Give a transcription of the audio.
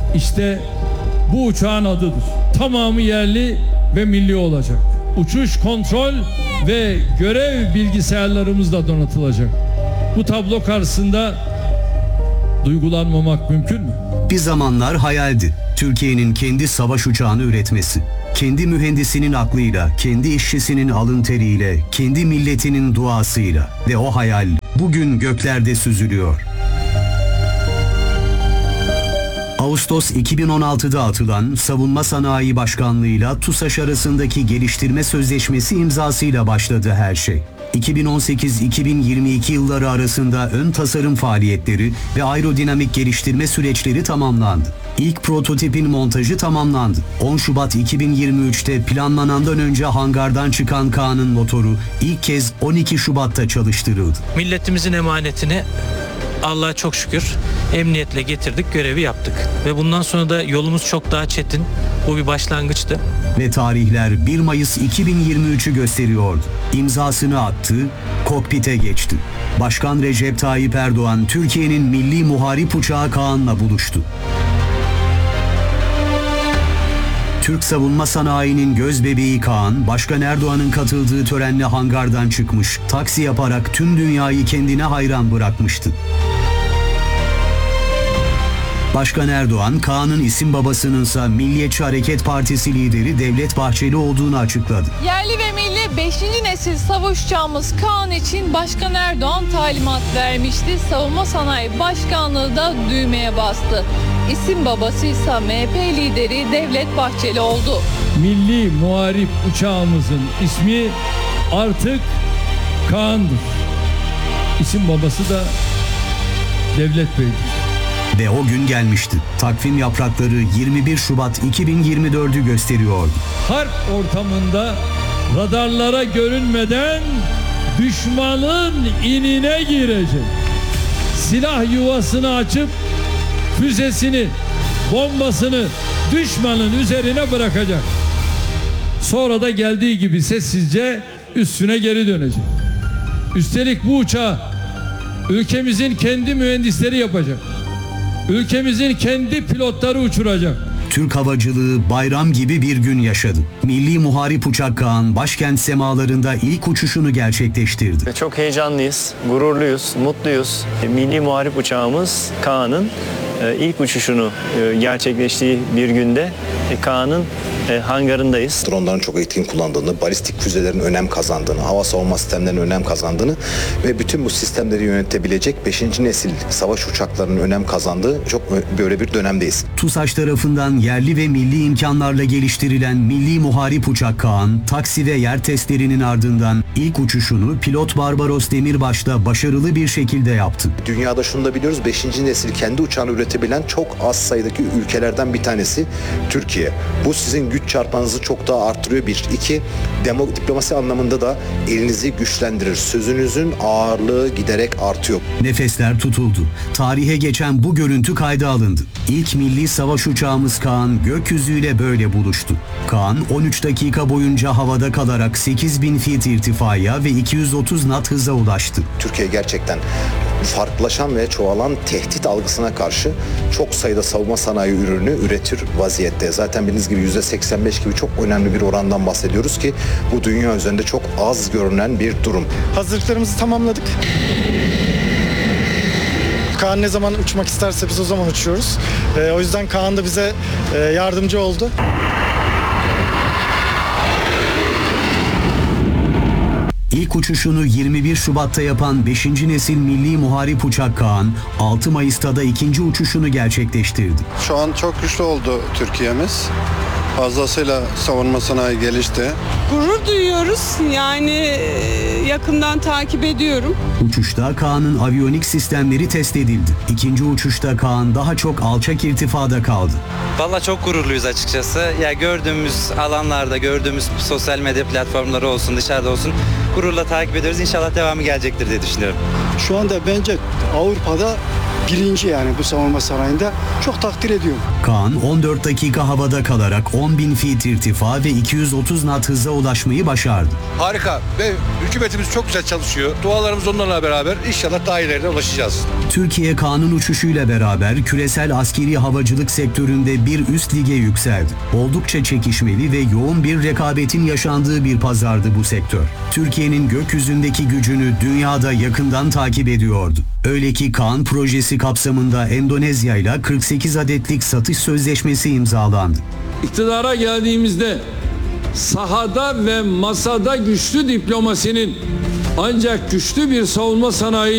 İşte bu uçağın adıdır. Tamamı yerli ve milli olacak. Uçuş, kontrol ve görev bilgisayarlarımız da donatılacak. Bu tablo karşısında duygulanmamak mümkün mü? Bir zamanlar hayaldi. Türkiye'nin kendi savaş uçağını üretmesi. Kendi mühendisinin aklıyla, kendi işçisinin alın teriyle, kendi milletinin duasıyla ve o hayal bugün göklerde süzülüyor. Ağustos 2016'da atılan Savunma Sanayi Başkanlığı'yla TUSAŞ arasındaki geliştirme sözleşmesi imzasıyla başladı her şey. 2018-2022 yılları arasında ön tasarım faaliyetleri ve aerodinamik geliştirme süreçleri tamamlandı. İlk prototipin montajı tamamlandı. 10 Şubat 2023'te planlanandan önce hangardan çıkan Kaan'ın motoru ilk kez 12 Şubat'ta çalıştırıldı. Milletimizin emanetini Allah'a çok şükür emniyetle getirdik, görevi yaptık. Ve bundan sonra da yolumuz çok daha çetin. Bu bir başlangıçtı. Ve tarihler 1 Mayıs 2023'ü gösteriyordu. İmzasını attı, kokpite geçti. Başkan Recep Tayyip Erdoğan, Türkiye'nin milli muharip uçağı Kaan'la buluştu. Türk savunma sanayinin gözbebeği Kaan, Başkan Erdoğan'ın katıldığı törenle hangardan çıkmış, taksi yaparak tüm dünyayı kendine hayran bırakmıştı. Başkan Erdoğan, Kaan'ın isim babasınınsa Milliyetçi Hareket Partisi lideri Devlet Bahçeli olduğunu açıkladı. Yerli ve milli 5. nesil savaş uçağımız Kaan için Başkan Erdoğan talimat vermişti. Savunma Sanayi Başkanlığı da düğmeye bastı. İsim babasıysa MHP lideri Devlet Bahçeli oldu. Milli muharip uçağımızın ismi artık Kaan'dır. İsim babası da Devlet Bey'dir. Ve o gün gelmişti. Takvim yaprakları 21 Şubat 2024'ü gösteriyordu. Harp ortamında radarlara görünmeden düşmanın inine girecek. Silah yuvasını açıp füzesini, bombasını düşmanın üzerine bırakacak. Sonra da geldiği gibi sessizce üstüne geri dönecek. Üstelik bu uçağı ülkemizin kendi mühendisleri yapacak. Ülkemizin kendi pilotları uçuracak. Türk havacılığı bayram gibi bir gün yaşadı. Milli Muharip Uçak Kaan başkent semalarında ilk uçuşunu gerçekleştirdi. Çok heyecanlıyız, gururluyuz, mutluyuz. Milli Muharip uçağımız Kaan'ın ilk uçuşunu gerçekleştiği bir günde Kaan'ın hangarındayız. Dronların çok etkin kullandığını, balistik füzelerin önem kazandığını, hava savunma sistemlerinin önem kazandığını ve bütün bu sistemleri yönetebilecek 5. nesil savaş uçaklarının önem kazandığı çok böyle bir dönemdeyiz. TUSAŞ tarafından yerli ve milli imkanlarla geliştirilen Milli Muharip Uçak Kaan, taksi ve yer testlerinin ardından ilk uçuşunu pilot Barbaros Demirbaş'ta başarılı bir şekilde yaptı. Dünyada şunu da biliyoruz, 5. nesil kendi uçağını üretebilen çok az sayıdaki ülkelerden bir tanesi Türkiye. Bu sizin güç çarpanınızı çok daha arttırıyor. Bir. İki, diplomasi anlamında da elinizi güçlendirir. Sözünüzün ağırlığı giderek artıyor. Nefesler tutuldu. Tarihe geçen bu görüntü kayda alındı. İlk milli savaş uçağımız Kaan gökyüzüyle böyle buluştu. Kaan 13 dakika boyunca havada kalarak 8000 feet irtifaya ve 230 knot hıza ulaştı. Türkiye gerçekten farklılaşan ve çoğalan tehdit algısına karşı çok sayıda savunma sanayi ürünü üretir vaziyette. Zaten bildiğiniz gibi %85 gibi çok önemli bir orandan bahsediyoruz ki bu dünya üzerinde çok az görünen bir durum. Hazırlıklarımızı tamamladık. Kaan ne zaman uçmak isterse biz o zaman uçuyoruz. O yüzden Kaan da bize yardımcı oldu. İlk uçuşunu 21 Şubat'ta yapan 5. nesil Milli Muharip Uçak Kaan, 6 Mayıs'ta da ikinci uçuşunu gerçekleştirdi. Şu an çok güçlü oldu Türkiye'miz. Fazlasıyla savunma sanayi gelişti. Gurur duyuyoruz. Yani yakından takip ediyorum. Uçuşta Kaan'ın aviyonik sistemleri test edildi. İkinci uçuşta Kaan daha çok alçak irtifada kaldı. Vallahi çok gururluyuz açıkçası. Ya gördüğümüz alanlarda, gördüğümüz sosyal medya platformları olsun, dışarıda olsun gururla takip ediyoruz. İnşallah devamı gelecektir diye düşünüyorum. Şu anda bence Avrupa'da birinci yani bu savunma sanayinde. Çok takdir ediyorum. Kaan 14 dakika havada kalarak 10.000 feet irtifa ve 230 knot hıza ulaşmayı başardı. Harika ve hükümetimiz çok güzel çalışıyor. Dualarımız onlarla beraber inşallah daha ileride ulaşacağız. Türkiye Kaan'ın uçuşuyla beraber küresel askeri havacılık sektöründe bir üst lige yükseldi. Oldukça çekişmeli ve yoğun bir rekabetin yaşandığı bir pazardı bu sektör. Türkiye'nin gökyüzündeki gücünü dünyada yakından takip ediyordu. Öyle ki Kaan projesi kapsamında Endonezya ile 48 adetlik satış sözleşmesi imzalandı. İktidara geldiğimizde sahada ve masada güçlü diplomasinin ancak güçlü bir savunma sanayi